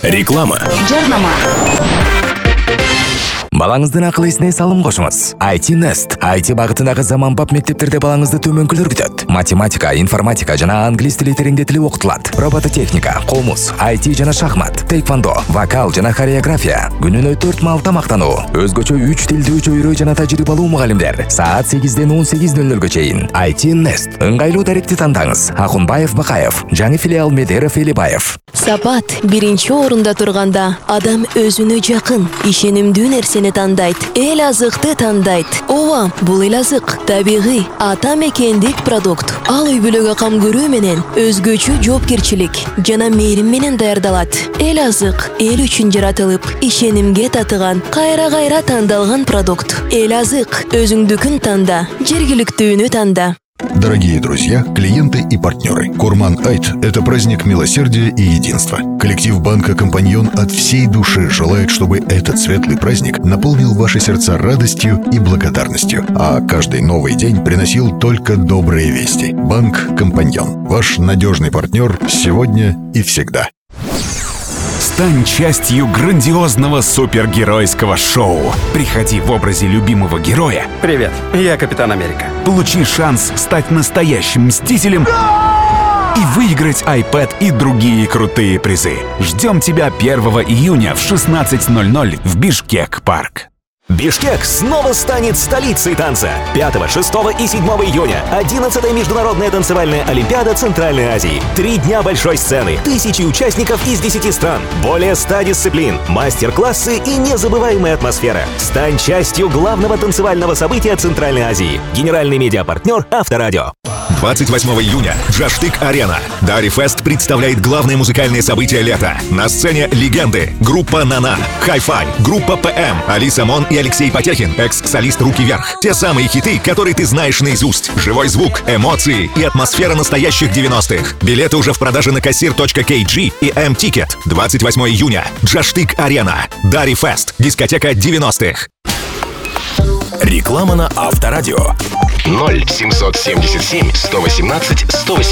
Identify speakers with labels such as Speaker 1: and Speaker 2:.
Speaker 1: Реклама.
Speaker 2: Жарнама.
Speaker 3: Балаңыздын акыл эсине салым кошуңуз. IT Nest. IT багытындагы заманбап мектептерде балаңызды төмөнкүлөр күтөт. Математика, информатика жана англис тили тереңдетилип окутулат. Робототехника, комуз, IT жана шахмат, тейквондо, вокал жана хореография. Күнүнө 4 маал тамактануу. Өзгөчө 3 тилди чөйрө жана тажрыйбалуу мугалимдер. Саат 8ден 18:00га чейин. IT Nest. Ыңгайлуу даректи тандаңыз. Ахунбаев Бакаев, жаңы филиал Медеров Элибаев.
Speaker 4: Сапат биринчи орунда турганда адам өзүнө жакын, ишенимдүү нерсени тандайт, эл азыкты тандайт. Ооба, бул эл азык табигый, ата мекендик продукт. Ал үй бүлөгө кам көрүү менен өзгөчө жоопкерчилик жана мээрим менен даярдалат. Эл азык эл үчүн жаратылып, ишенимге татыган, кайра тандалган продукт. Эл азык өзүңдүкүн танда, жергиликтүүнү танда.
Speaker 5: Дорогие друзья, клиенты и партнеры, Курман Айт – это праздник милосердия и единства. Коллектив банка «Компаньон» от всей души желает, чтобы этот светлый праздник наполнил ваши сердца радостью и благодарностью, а каждый новый день приносил только добрые вести. Банк «Компаньон» – ваш надежный партнер сегодня и всегда.
Speaker 1: Стань частью грандиозного супергеройского шоу. Приходи в образе любимого героя.
Speaker 6: Привет, я Капитан Америка.
Speaker 1: Получи шанс стать настоящим мстителем и выиграть iPad и другие крутые призы. Ждем тебя 1 июня в 16:00 в Бишкек-парк.
Speaker 7: Бишкек снова станет столицей танца. 5, 6 и 7 июня 11-я международная танцевальная олимпиада Центральной Азии. 3 дня большой сцены, тысячи участников из 10 стран, более 100 дисциплин, мастер-классы и незабываемая атмосфера. Стань частью главного танцевального события Центральной Азии. Генеральный медиапартнер Авторадио.
Speaker 8: 28 июня. Джаштык-арена. Дари Фест представляет главное музыкальное событие лета. На сцене легенды. Группа «Нана», «Хай-Фай», группа «ПМ», Алиса Мон и Алексей Потехин, экс-солист «Руки вверх». Те самые хиты, которые ты знаешь наизусть. Живой звук, эмоции и атмосфера настоящих 90-х. Билеты уже в продаже на kassir.kg и M-Ticket. 28 июня. Джаштык-арена. Дари Фест. Дискотека 90-х.
Speaker 1: Реклама на Авторадио.
Speaker 9: 0777 118 118.